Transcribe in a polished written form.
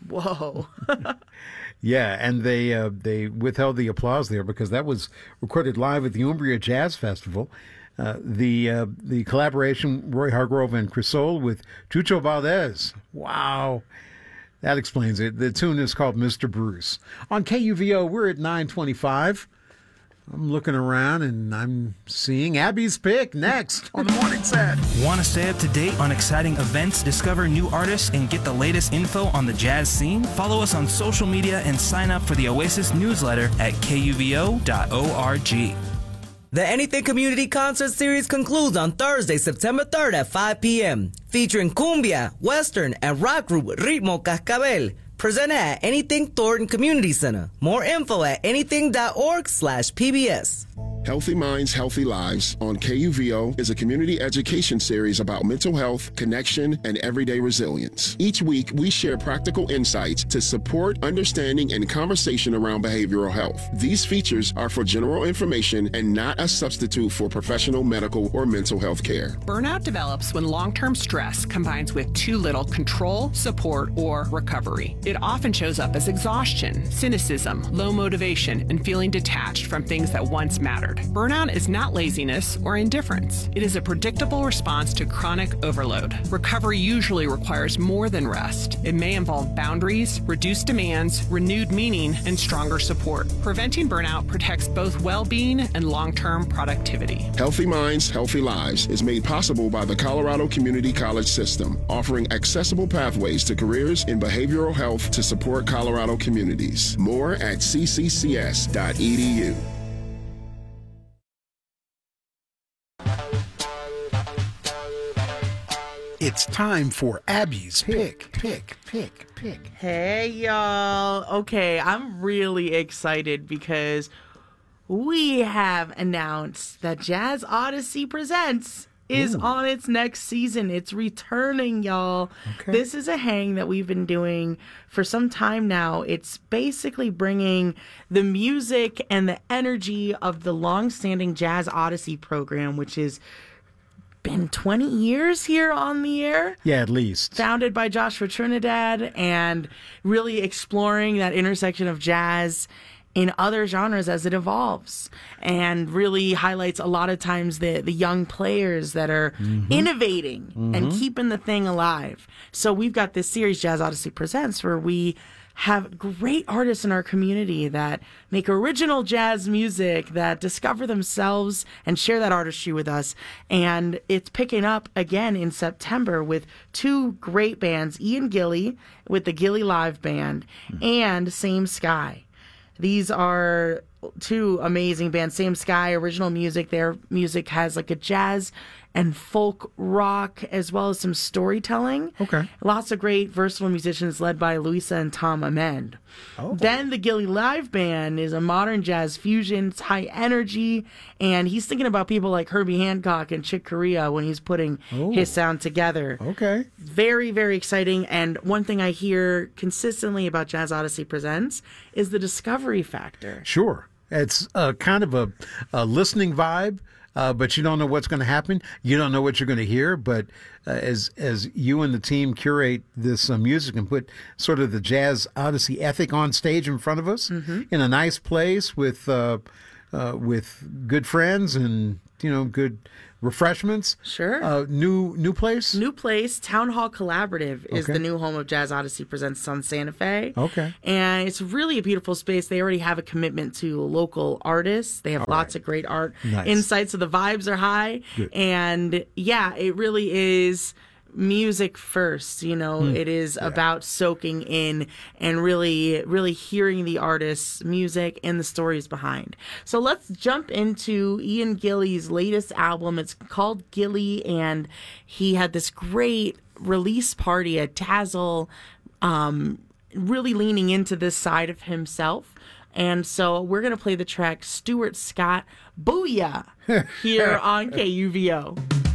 Whoa. Yeah, and they withheld the applause there because that was recorded live at the Umbria Jazz Festival. The collaboration, Roy Hargrove and Crisol with Chucho Valdez. Wow. That explains it. The tune is called Mr. Bruce. On KUVO, we're at 9:25. I'm looking around and I'm seeing Abby's Pick next on the morning set. Want to stay up to date on exciting events, discover new artists, and get the latest info on the jazz scene? Follow us on social media and sign up for the Oasis newsletter at kuvo.org. The Anything Community Concert Series concludes on Thursday, September 3rd at 5 p.m., featuring cumbia, western, and rock group Ritmo Cascabel, presented at Anything Thornton Community Center. More info at anything.org/PBS. Healthy Minds, Healthy Lives on KUVO is a community education series about mental health, connection, and everyday resilience. Each week, we share practical insights to support understanding and conversation around behavioral health. These features are for general information and not a substitute for professional medical or mental health care. Burnout develops when long-term stress combines with too little control, support, or recovery. It often shows up as exhaustion, cynicism, low motivation, and feeling detached from things that once mattered. Burnout is not laziness or indifference. It is a predictable response to chronic overload. Recovery usually requires more than rest. It may involve boundaries, reduced demands, renewed meaning, and stronger support. Preventing burnout protects both well-being and long-term productivity. Healthy Minds, Healthy Lives is made possible by the Colorado Community College System, offering accessible pathways to careers in behavioral health to support Colorado communities. More at cccs.edu. It's time for Abby's Pick. Hey, y'all. Okay, I'm really excited because we have announced that Jazz Odyssey Presents is on its next season. It's returning, y'all. Okay. This is a hang that we've been doing for some time now. It's basically bringing the music and the energy of the long-standing Jazz Odyssey program, which is been 20 years here on the air. Yeah, at least. Founded by Joshua Trinidad and really exploring that intersection of jazz in other genres as it evolves, and really highlights a lot of times the young players that are innovating and keeping the thing alive. So we've got this series, Jazz Odyssey Presents, where we have great artists in our community that make original jazz music, that discover themselves and share that artistry with us. And it's picking up again in September with two great bands, Ian Gilly with the Gilly Live Band and Same Sky. These are two amazing bands. Same Sky, original music. Their music has like a jazz and folk rock, as well as some storytelling. Okay. Lots of great versatile musicians led by Luisa and Tom Amend. Oh. Then the Gilly Live Band is a modern jazz fusion. It's high energy, and he's thinking about people like Herbie Hancock and Chick Corea when he's putting his sound together. Okay. Very, very exciting. And one thing I hear consistently about Jazz Odyssey Presents is the discovery factor. Sure. It's kind of a listening vibe. But you don't know what's going to happen. You don't know what you're going to hear. But as you and the team curate this music and put sort of the Jazz Odyssey ethic on stage in front of us in a nice place with good friends and good refreshments. Sure. New place? New place. Town Hall Collaborative is the new home of Jazz Odyssey Presents on Santa Fe. Okay. And it's really a beautiful space. They already have a commitment to local artists. They have lots of great art insights, so the vibes are high. Good. And yeah, it really is music first, it is about soaking in and really, really hearing the artist's music and the stories behind. So let's jump into Ian Gilly's latest album. It's called Gilly, and he had this great release party at Tazzle, really leaning into this side of himself. And so we're going to play the track Stuart Scott, Booyah, here on KUVO.